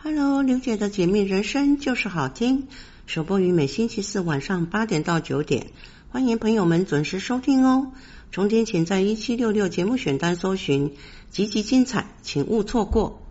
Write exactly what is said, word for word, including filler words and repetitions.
Hello， 刘姐的解密人生就是好听，首播于每星期四晚上八点到九点，欢迎朋友们准时收听哦。重点请在一七六六节目选单搜寻，集集精彩，请勿错过。